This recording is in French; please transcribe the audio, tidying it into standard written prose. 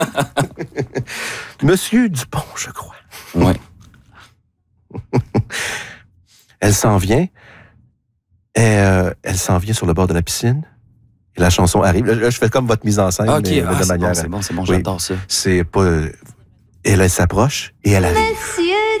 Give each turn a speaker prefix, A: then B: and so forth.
A: Monsieur Dupont, je crois.
B: Ouais.
A: Elle s'en vient. Elle s'en vient sur le bord de la piscine. Et la chanson arrive. Là, je fais comme votre mise en scène.
B: OK,
A: mais de manière.
B: c'est bon,
A: Oui.
B: j'adore ça.
A: C'est pas... Elle s'approche et elle arrive.
C: Monsieur